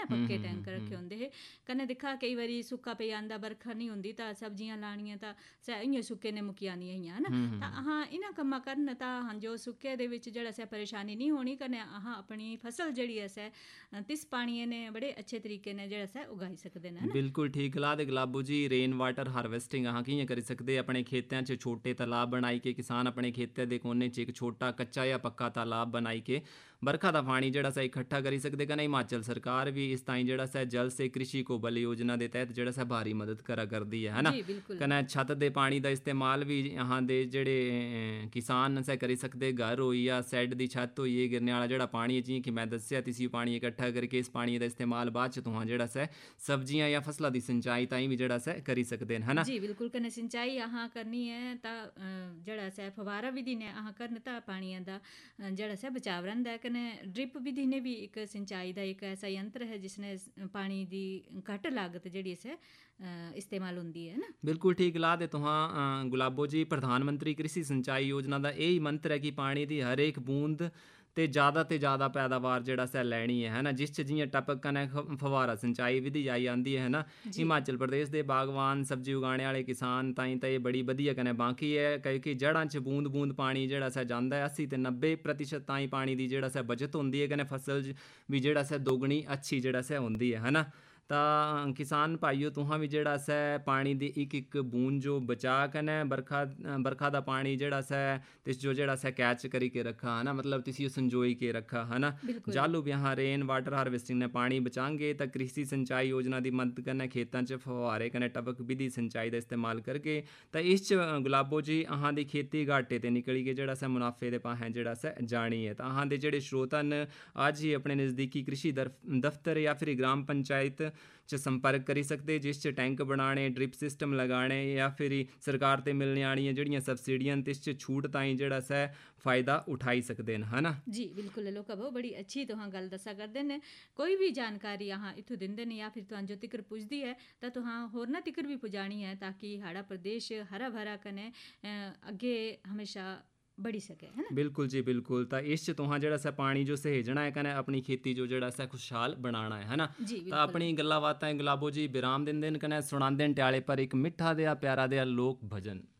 पक्के टैंक रखे होंदे हे। कन्नै दिक्खा कई बारी सुक्का पेई आंदा, बरखा नहीं होंदी तां सब्जियां लानियां तां इ'यां सुक्के ने मुक्की आंदियां हियां है ना। तां अहां इन्हां कम्मां करन तां जो सुक्के दे विच जेह्ड़ा असें परेशानी नहीं होनी, कन्नै अहां अपनी फसल जेह्ड़ी असें तिस पानिये ने बड़े अच्छे तरीके ने जेह्ड़ा असें उगाई सकदे न। बिल्कुल ठीक गला दे गुलाबो जी। रेन वाटर हार्वेस्टिंग अहां कि'यां करी सकदे? अपने खेतें च छोटे तालाब बनाई के किसान अपने खेतें दे कोने च एक छोटा कच्चा या पक्का तालाब बनाई के बरखा दा पानी जेह्ड़ा सा इकट्ठा करी सकदे। कन्नै हिमाचल सरकार भी इस ताईं जेह्ड़ा सा जल से कृषि को बल योजना दे तहत जेह्ड़ा सा भारी मदद करा करदी है ना। जी बिल्कुल। कन्नै छत दे पानी दा इस्तेमाल भी अहां दे जेह्ड़े किसान से करी सकदे। घर होई या सैड दी छत होई, गिरने आह्ला जेह्ड़ा पानी जि'यां कि मैं दस्सेआ तिसी पानी इकट्ठा करके इस पानिये दा इस्तेमाल बाद च तुहां जेह्ड़ा सा सब्जियां या फसलां दी सिंचाई ताईं भी जेह्ड़ा सा करी सकदे न, है ना। जी बिल्कुल। कन्नै सिंचाई अहां करनी है तां जेह्ड़ा असें फवारा विधि ने अहां करन तां पानिये दा जेह्ड़ा असें बचाव रैंह्दा है। कन्नै ड्रिप विधि ने भी इक सिंचाई दा इक ऐसा यंत्र है जिसने पानी दी घट्ट लागत जेह्ड़ी असें इस्तेमाल होंदी है ना। बिल्कुल ठीक गला दे तुहां गुलाबो जी। प्रधानमंत्री कृषि सिंचाई योजना दा यही मंत्र है कि पानी दी हर एक बूंद ते ज़्यादा पैदावार जेह्ड़ा असें लैनी है ना। जिस च जि'यां टपक कन्नै फवारा सिंचाई विधि आई आंदी है ना। हिमाचल प्रदेश दे बागवान सब्जी उगाने आह्ले किसान ताईं तां एह् बड़ी बधिया कन्नै बाकी है, क्योंकि जड़ां च बूंद बूंद पानी जेह्ड़ा असें जांदा है। 80 ते 90% ताईं पानी दी जेह्ड़ा असें बचत होंदी है। कन्नै फसल भी जेह्ड़ा असें दोगुनी अच्छी जेह्ड़ा असें होंदी है ना। तां किसान भाइयों तुहां भी जेह्ड़ा असें पानी दी इक इक बूंद जो बचा कन्नै बरखा दा पानी जेह्ड़ा असें तिस जो जेह्ड़ा असें कैच करी के रखा है ना, मतलब तिसी संजोई के रखा है ना। जालू भी अहां रेन वाटर हार्वेस्टिंग ने पानी बचांगे तां कृषि सिंचाई योजना दी मदद कन्नै खेतां च फवारे कन्नै टपक विधि सिंचाई दा इस्तेमाल करगे तां इस च गुलाबो जी अहां दी खेती घाटे ते निकली के जेह्ड़ा असें मुनाफे दे पाहें जेह्ड़ा असें जानी है। तां अहां दे जेह्ड़े श्रोता न अज्ज ही अपने नज़दीकी कृषि दफ्तर या फिर ग्राम पंचायत च संपर्क करी सकदे, जिस च टैंक बनाने, ड्रिप सिस्टम लगाने या फिर सरकार ते मिलने आह्लियां जेह्ड़ियां सब्सिडियां न तिस च छूट ताईं जेह्ड़ा असें फ़ायदा उठाई सकदे न, है ना। जी बिल्कुल लोका बहु बड़ी अच्छी तुहां गल्ल दस्सा करदे न। कोई भी जानकारी अहां इत्थूं दिंदे न या फिर तुहां जो तिकर पुजदी है तां तुहां होरनां तिकर भी पुजानी है, ताकि साढ़ा प्रदेश हरा भरा कन्नै अग्गे हमेशा बढ़ी सके, है ना। बिल्कुल जी बिल्कुल। तां इस च तुहां जेह्ड़ा असें पानी जो सहेजना है कन्नै अपनी खेती जो जेह्ड़ा असें खुशहाल बनाना है ना। जी तां अपनी गल्लां बातां गुलाबो जी विराम दिंदे न कन्नै सुनांदे न ट्याले पर इक मिट्ठा देआ प्यारा देआ लोक भजन।